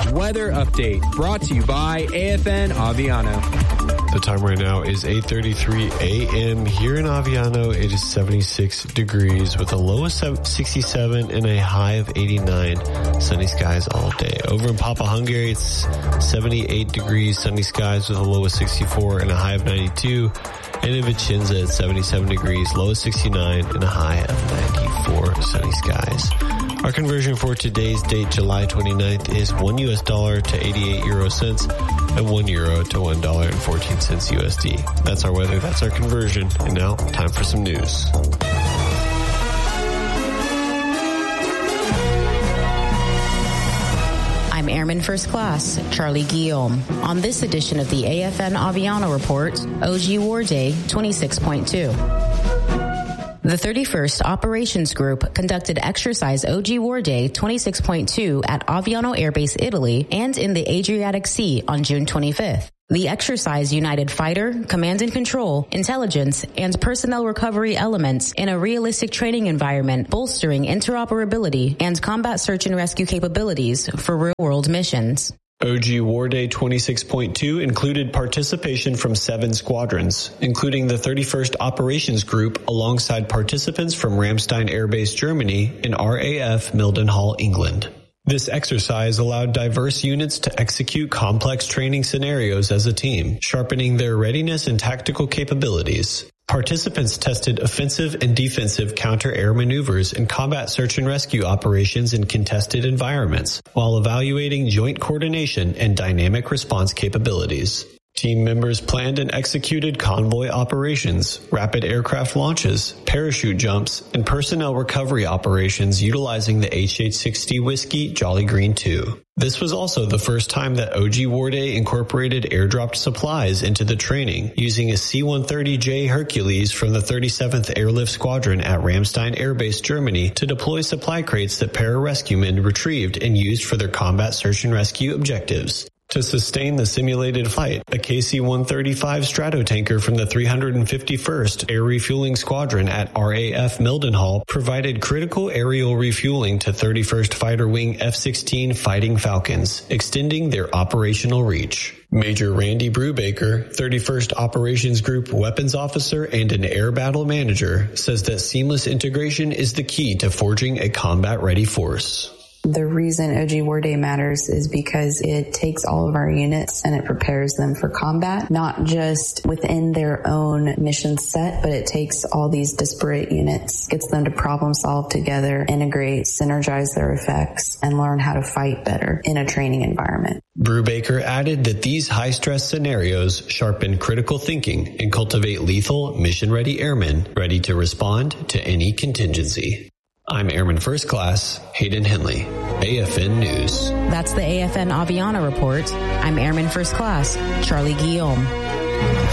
weather update brought to you by AFN Aviano. The time right now is 8:33 a.m. Here in Aviano, it is 76 degrees with a low of 67 and a high of 89. Sunny skies all day. Over in Papa Hungary, it's 78 degrees, sunny skies with a low of 64 and a high of 92. And in Vicenza, it's 77 degrees, low of 69 and a high of 94, sunny skies. Our conversion for today's date, July 29th, is $1 to 88 euro cents and €1 to $1.14 USD. That's our weather, that's our conversion. And now, time for some news. I'm Airman First Class, Charlie Guillaume. On this edition of the AFN Aviano Report, OG War Day 26.2. The 31st Operations Group conducted exercise OG War Day 26.2 at Aviano Air Base, Italy, and in the Adriatic Sea on June 25th. The exercise united fighter, command and control, intelligence, and personnel recovery elements in a realistic training environment, bolstering interoperability and combat search and rescue capabilities for real-world missions. OG War Day 26.2 included participation from 7 squadrons, including the 31st Operations Group alongside participants from Ramstein Air Base, Germany, and RAF Mildenhall, England. This exercise allowed diverse units to execute complex training scenarios as a team, sharpening their readiness and tactical capabilities. Participants tested offensive and defensive counter-air maneuvers and combat search and rescue operations in contested environments, while evaluating joint coordination and dynamic response capabilities. Team members planned and executed convoy operations, rapid aircraft launches, parachute jumps, and personnel recovery operations utilizing the HH-60 Whiskey Jolly Green II. This was also the first time that OG War Day incorporated airdropped supplies into the training, using a C-130J Hercules from the 37th Airlift Squadron at Ramstein Air Base, Germany, to deploy supply crates that pararescuemen retrieved and used for their combat search and rescue objectives. To sustain the simulated flight, a KC-135 Stratotanker from the 351st Air Refueling Squadron at RAF Mildenhall provided critical aerial refueling to 31st Fighter Wing F-16 Fighting Falcons, extending their operational reach. Major Randy Brubaker, 31st Operations Group Weapons Officer and an Air Battle Manager, says that seamless integration is the key to forging a combat-ready force. The reason OG War Day matters is because it takes all of our units and it prepares them for combat, not just within their own mission set, but it takes all these disparate units, gets them to problem solve together, integrate, synergize their effects, and learn how to fight better in a training environment. Brubaker added that these high-stress scenarios sharpen critical thinking and cultivate lethal, mission-ready airmen ready to respond to any contingency. I'm Airman First Class, Hayden Henley, AFN News. That's the AFN Aviano Report. I'm Airman First Class, Charlie Guillaume.